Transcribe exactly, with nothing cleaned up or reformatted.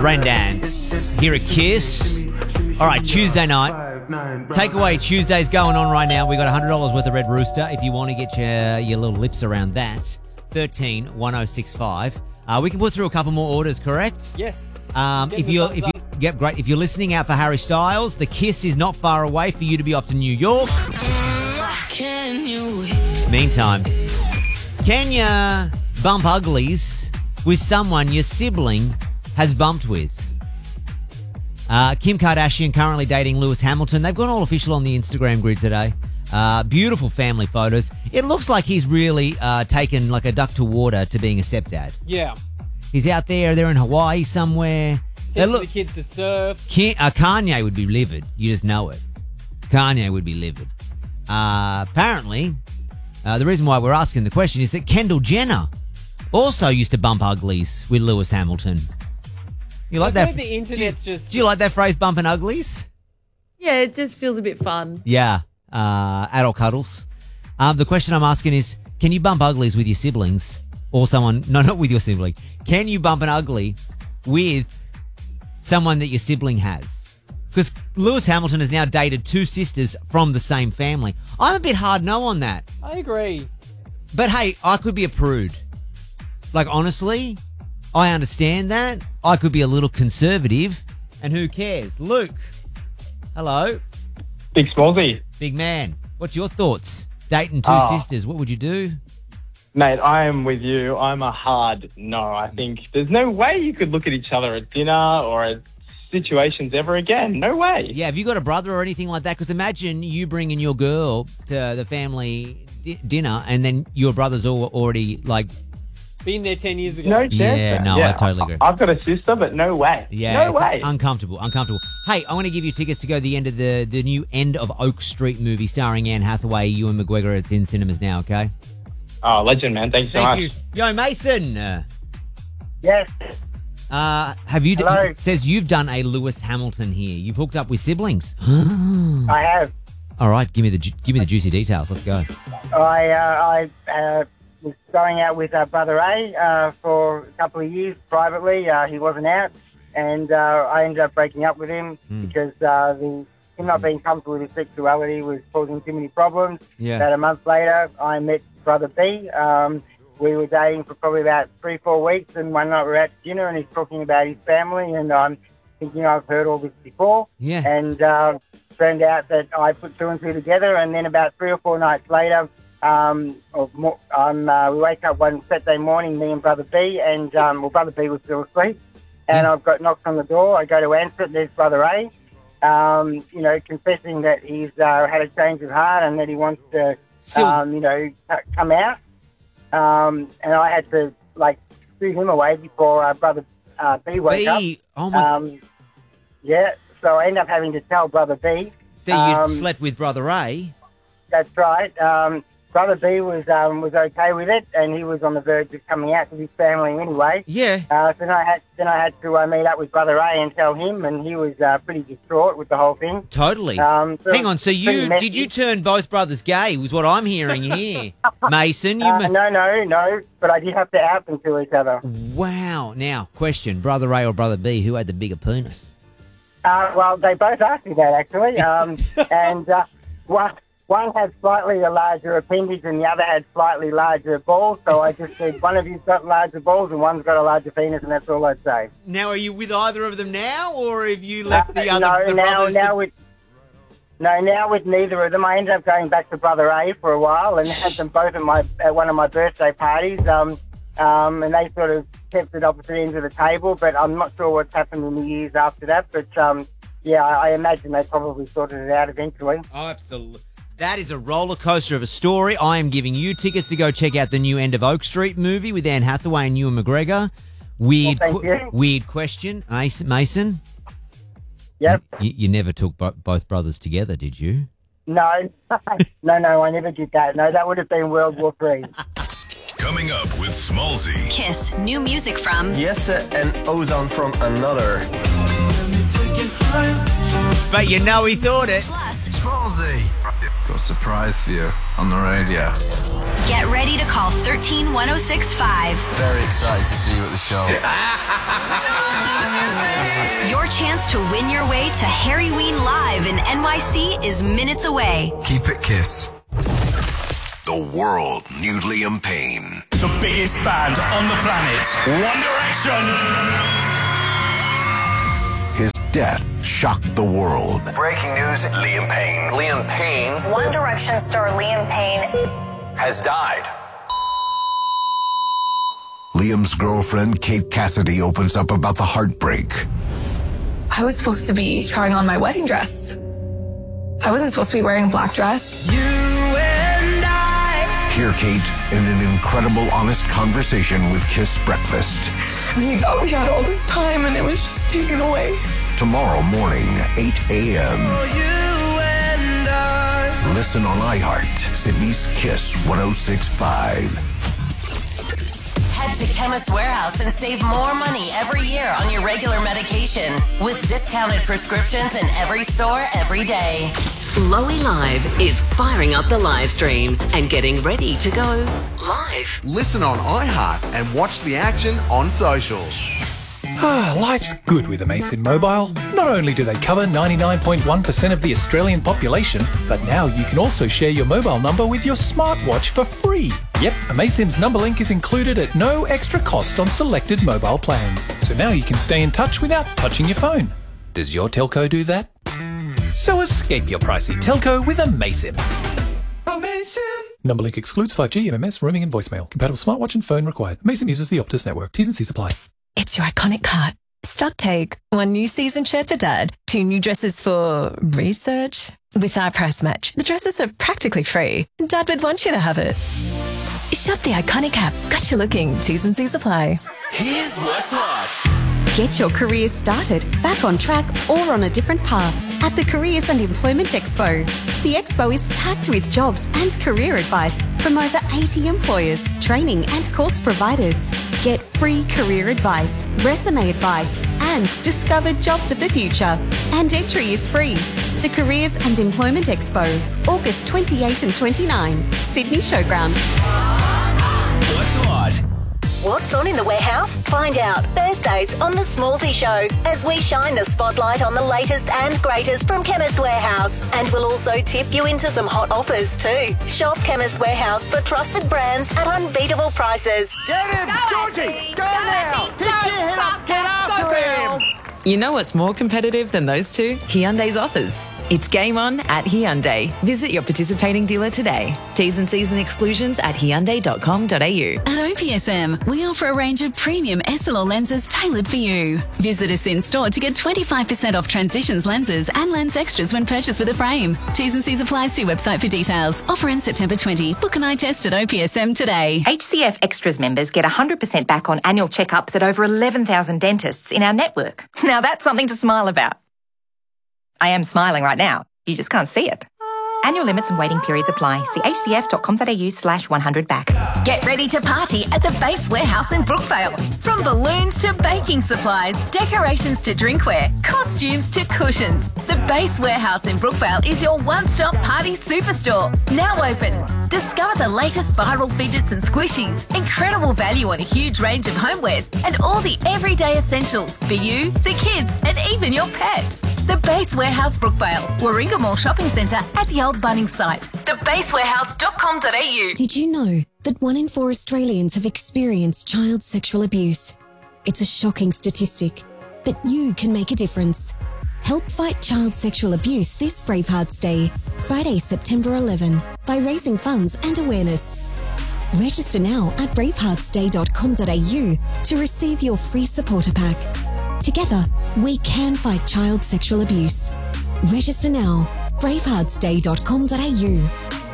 Rain Dance. Here at Kiss. All right, Tuesday night. Takeaway Tuesday's going on right now. We got one hundred dollars worth of Red Rooster if you want to get your, your little lips around that. thirteen one oh six five. Uh, we can put through a couple more orders, correct? Yes. Um, if you're, if you, yep, great. If you're listening out for Harry Styles, the Kiss is not far away for you to be off to New York. Can you? Meantime, can you bump uglies with someone your sibling has bumped with? Uh, Kim Kardashian currently dating Lewis Hamilton. They've gone all official on the Instagram grid today. Uh, beautiful family photos. It looks like he's really uh, taken like a duck to water to being a stepdad. Yeah. He's out there. They're in Hawaii somewhere. They Teaching look, the kids to surf. Ki- uh, Kanye would be livid. You just know it. Kanye would be livid. Uh, apparently, uh, the reason why we're asking the question is that Kendall Jenner also used to bump uglies with Lewis Hamilton. You like I that? think the internet's do you, just... Do you like that phrase, bumping uglies? Yeah, it just feels a bit fun. Yeah. Uh, adult cuddles. Um, the question I'm asking is, can you bump uglies with your siblings or someone? No, not with your sibling. Can you bump an ugly with someone that your sibling has? Because Lewis Hamilton has now dated two sisters from the same family. I'm a bit hard no on that. I agree. But hey, I could be a prude. Like, honestly, I understand that. I could be a little conservative. And who cares? Luke. Hello. Big Smallsy. Big man. What's your thoughts? Dating two Oh. sisters. What would you do? Mate, I am with you. I'm a hard no. I think there's no way you could look at each other at dinner or at situations ever again. No way. Yeah, have you got a brother or anything like that? Because imagine you bringing your girl to the family di- dinner and then your brother's all already like... Been there ten years ago. No chance. Yeah, man. no, I totally agree. I've got a sister, but no way. Yeah, no it's way. uncomfortable, uncomfortable. Hey, I want to give you tickets to go to the end of the, the new End of Oak Street movie starring Anne Hathaway, Ewan McGregor. It's in cinemas now, okay? Oh, legend, man. Thanks so Thank much. you. Yo, Mason. Uh, Yes. uh, have you... d- Hello. It says you've done a Lewis Hamilton here. You've hooked up with siblings. I have. All right, give me the ju- give me the juicy details. Let's go. I uh, I uh, was going out with uh, Brother A uh, for a couple of years privately. Uh, he wasn't out, and uh, I ended up breaking up with him Mm. because uh, the him not being comfortable with his sexuality was causing too many problems. Yeah. About a month later, I met Brother B. Um, we were dating for probably about three, four weeks, and one night we were at dinner, and he's talking about his family, and I'm thinking I've heard all this before. Yeah. And uh, turned out that I put two and two together, and then about three or four nights later, um, or more, um, uh, we wake up one Saturday morning, me and Brother B, and um, well, Brother B was still asleep, and Yeah. I've got knocks on the door. I go to answer it. There's Brother A, um, you know, confessing that he's uh, had a change of heart and that he wants to, Still- um, you know, c- come out. Um, and I had to like shoot him away before uh, Brother uh, B woke up. B, oh my... Um, yeah, so I end up having to tell Brother B. that you um, slept with Brother A. That's right. Um, Brother B was um, was okay with it, and he was on the verge of coming out to his family anyway. Yeah. Uh, so then I had then I had to uh, meet up with Brother A and tell him, and he was uh, pretty distraught with the whole thing. Totally. Um, so Hang on, so pretty you messy. did you turn both brothers gay? Was what I'm hearing here, Mason. You Uh, ma- no, no, no. But I did have to out them to each other. wow. Now, question: Brother A or Brother B? Who had the bigger penis? Uh, well, they both asked me that actually, um, and uh, one one had slightly a larger appendage, and the other had slightly larger balls. So I just said one of you's got larger balls, and one's got a larger penis, and that's all I'd say. Now, are you with either of them now, or have you left the Uh, other no, the now, brothers? now to- with no, now with neither of them. I ended up going back to Brother A for a while, and had them both at my at one of my birthday parties. Um, um, and they sort of kept at opposite ends of the table, but I'm not sure what's happened in the years after that. But um, yeah, I, I imagine they probably sorted it out eventually. Oh, absolutely. That is a roller coaster of a story. I am giving you tickets to go check out the new End of Oak Street movie with Anne Hathaway and Ewan McGregor. Weird, Well, thank you. weird question, Mason. Mason, Yep. you, you never took bo- both brothers together, did you? No, no, no, I never did that. No, that would have been World War Three. Coming up with Smallsy. Kiss. New music from Yesa and Ozone from Another. But you know he thought it. Plus. Smallsy. Got a surprise for you on the radio. Get ready to call thirteen one oh six five. Very excited to see you at the show. chance to win your way to Harry Ween Live in N Y C is minutes away. Keep it Kiss. The world knew Liam Payne. The biggest band on the planet. One Direction. His death shocked the world. Breaking news, Liam Payne. Liam Payne One Direction star Liam Payne has died. Liam's girlfriend, Kate Cassidy, opens up about the heartbreak. I was supposed to be trying on my wedding dress. I wasn't supposed to be wearing a black dress. You and I. Hear Kate in an incredible, honest conversation with Kiss Breakfast. We thought we had all this time and it was just taken away. Tomorrow morning, eight a.m. Oh, you and I. Listen on iHeart, Sydney's Kiss one oh six point five. Head to Chemist Warehouse and save more money every year on your regular medication with discounted prescriptions in every store every day. Lowy Live is firing up the live stream and getting ready to go live. Listen on iHeart and watch the action on socials. Ah, life's good with Amazon Mobile. Not only do they cover ninety-nine point one percent of the Australian population, but now you can also share your mobile number with your smartwatch for free. Yep, Amazon's number link is included at no extra cost on selected mobile plans. So now you can stay in touch without touching your phone. Does your telco do that? So escape your pricey telco with Amazon. Amazon! Number link excludes five G, M M S, roaming and voicemail. Compatible smartwatch and phone required. Amazon uses the Optus network. T's and C's apply. It's your iconic cart. Stock take. One new season shirt for Dad. Two new dresses for research. With our price match, the dresses are practically free. Dad would want you to have it. Shop the iconic app. Got you looking. T's and C's apply. Here's what's hot. Get your career started, back on track, or on a different path at the Careers and Employment Expo. The Expo is packed with jobs and career advice from over eighty employers, training and course providers. Get free career advice, resume advice, and discover jobs of the future. And entry is free. The Careers and Employment Expo, August twenty-eighth and twenty-ninth, Sydney Showground. What's hot? What's on in the warehouse? Find out Thursdays on The Smallsy Show as we shine the spotlight on the latest and greatest from Chemist Warehouse. And we'll also tip you into some hot offers too. Shop Chemist Warehouse for trusted brands at unbeatable prices. Get him, Georgie! Go, now! Pick your head up, get after him! You know what's more competitive than those two? Hyundai's offers. It's game on at Hyundai. Visit your participating dealer today. T's and C's and exclusions at hyundai dot com dot a u. At O P S M, we offer a range of premium S L R lenses tailored for you. Visit us in store to get twenty-five percent off Transitions lenses and lens extras when purchased with a frame. T's and C's apply. See website for details. Offer ends September twentieth. Book an eye test at O P S M today. H C F Extras members get one hundred percent back on annual checkups at over eleven thousand dentists in our network. Now that's something to smile about. I am smiling right now. You just can't see it. Annual limits and waiting periods apply. See h c f dot com dot a u slash one hundred back. Get ready to party at the Base Warehouse in Brookvale. From balloons to baking supplies, decorations to drinkware, costumes to cushions. The Base Warehouse in Brookvale is your one-stop party superstore. Now open. Discover the latest viral fidgets and squishies, incredible value on a huge range of homewares, and all the everyday essentials for you, the kids, and even your pets. The Base Warehouse Brookvale, Warringah Mall Shopping Centre at the old Bunnings site. the base warehouse dot com dot a u. Did you know that one in four Australians have experienced child sexual abuse? It's a shocking statistic, but you can make a difference. Help fight child sexual abuse this Bravehearts Day, Friday, September eleventh, by raising funds and awareness. Register now at bravehearts day dot com dot a u to receive your free supporter pack. Together, we can fight child sexual abuse. Register now, bravehearts day dot com dot a u.